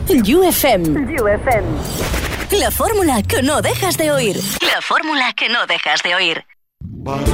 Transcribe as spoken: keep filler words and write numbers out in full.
U F M. U F M. La fórmula que no dejas de oír. La fórmula que no dejas de oír. Para